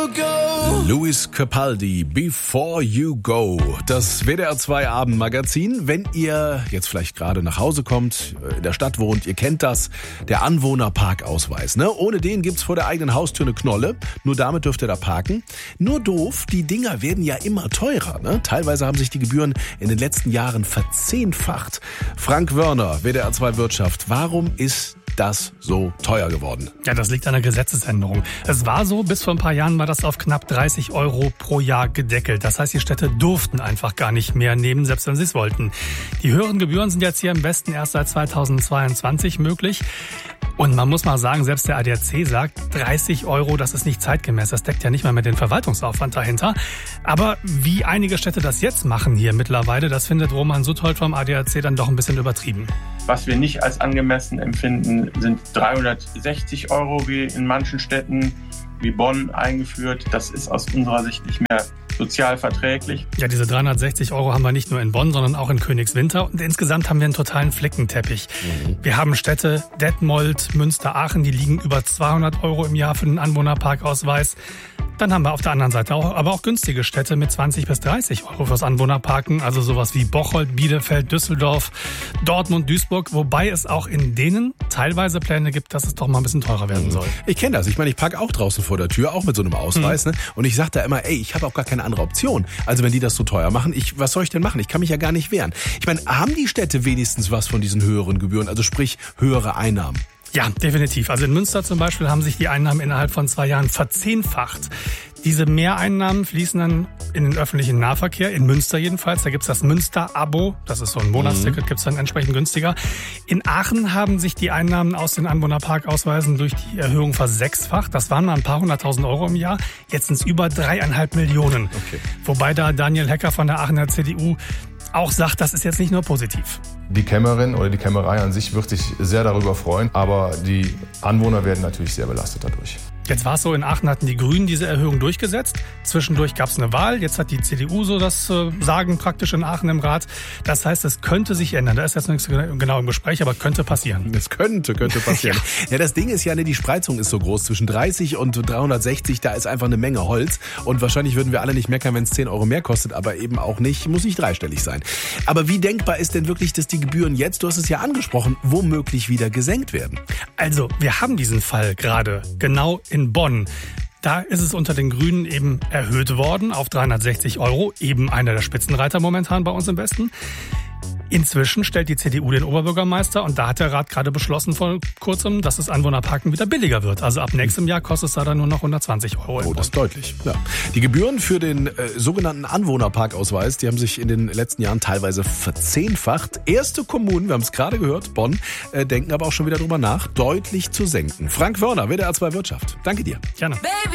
Luis Capaldi, Before You Go. Das WDR 2 Abendmagazin. Wenn ihr jetzt vielleicht gerade nach Hause kommt, in der Stadt wohnt, ihr kennt das, der Anwohnerparkausweis. Ne? Ohne den gibt's vor der eigenen Haustür eine Knolle. Nur damit dürft ihr da parken. Nur doof, die Dinger werden ja immer teurer. Ne? Teilweise haben sich die Gebühren in den letzten Jahren verzehnfacht. Frank Wörner, WDR 2 Wirtschaft. Warum ist das so teuer geworden? Ja, das liegt an der Gesetzesänderung. Es war so, bis vor ein paar Jahren war das auf knapp 30 € pro Jahr gedeckelt. Das heißt, die Städte durften einfach gar nicht mehr nehmen, selbst wenn sie es wollten. Die höheren Gebühren sind jetzt hier im Westen erst seit 2022 möglich. Und man muss mal sagen, selbst der ADAC sagt, 30 €, das ist nicht zeitgemäß. Das deckt ja nicht mal mit den Verwaltungsaufwand dahinter. Aber wie einige Städte das jetzt machen hier mittlerweile, das findet Roman Suthold vom ADAC dann doch ein bisschen übertrieben. Was wir nicht als angemessen empfinden, sind 360 €, wie in manchen Städten wie Bonn eingeführt. Das ist aus unserer Sicht nicht mehr sozial verträglich. Ja, diese 360 € haben wir nicht nur in Bonn, sondern auch in Königswinter. Und insgesamt haben wir einen totalen Flickenteppich. Wir haben Städte, Detmold, Münster, Aachen, die liegen über 200 € im Jahr für den Anwohnerparkausweis. Dann haben wir auf der anderen Seite aber auch günstige Städte mit 20 bis 30 € fürs Anwohnerparken. Also sowas wie Bocholt, Bielefeld, Düsseldorf, Dortmund, Duisburg. Wobei es auch in denen teilweise Pläne gibt, dass es doch mal ein bisschen teurer werden soll. Ich kenne das. Ich meine, ich parke auch draußen vor der Tür, auch mit so einem Ausweis. Ne? Und ich sage da immer, ich habe auch gar keine andere Option. Also wenn die das so teuer machen, was soll ich denn machen? Ich kann mich ja gar nicht wehren. Ich meine, haben die Städte wenigstens was von diesen höheren Gebühren? Also sprich, höhere Einnahmen? Ja, definitiv. Also in Münster zum Beispiel haben sich die Einnahmen innerhalb von 2 Jahren verzehnfacht. Diese Mehreinnahmen fließen dann in den öffentlichen Nahverkehr, in Münster jedenfalls. Da gibt's das Münster-Abo, das ist so ein Monatsticket, gibt's dann entsprechend günstiger. In Aachen haben sich die Einnahmen aus den Anwohnerparkausweisen durch die Erhöhung versechsfacht. Das waren mal ein paar 100.000 € im Jahr. Jetzt sind's über 3,5 Millionen. Okay. Wobei da Daniel Hecker von der Aachener CDU auch sagt, das ist jetzt nicht nur positiv. Die Kämmerin oder die Kämmerei an sich wird sich sehr darüber freuen, aber die Anwohner werden natürlich sehr belastet dadurch. Jetzt war es so, in Aachen hatten die Grünen diese Erhöhung durchgesetzt. Zwischendurch gab es eine Wahl. Jetzt hat die CDU so das Sagen praktisch in Aachen im Rat. Das heißt, es könnte sich ändern. Da ist jetzt nichts genau im Gespräch, aber könnte passieren. Es könnte passieren. Ja, das Ding ist ja, die Spreizung ist so groß. Zwischen 30 und 360, da ist einfach eine Menge Holz. Und wahrscheinlich würden wir alle nicht meckern, wenn es 10 € mehr kostet, aber eben auch nicht, muss nicht dreistellig sein. Aber wie denkbar ist denn wirklich, dass die Gebühren jetzt, du hast es ja angesprochen, womöglich wieder gesenkt werden? Also, wir haben diesen Fall gerade genau in Bonn. Da ist es unter den Grünen eben erhöht worden auf 360 €, eben einer der Spitzenreiter momentan bei uns im Westen. Inzwischen stellt die CDU den Oberbürgermeister und da hat der Rat gerade beschlossen vor kurzem, dass das Anwohnerparken wieder billiger wird. Also ab nächstem Jahr kostet es da dann nur noch 120 €. Oh, das ist deutlich. Ja. Die Gebühren für den sogenannten Anwohnerparkausweis, die haben sich in den letzten Jahren teilweise verzehnfacht. Erste Kommunen, wir haben es gerade gehört, Bonn, denken aber auch schon wieder drüber nach, deutlich zu senken. Frank Wörner, WDR 2 Wirtschaft. Danke dir. Gerne.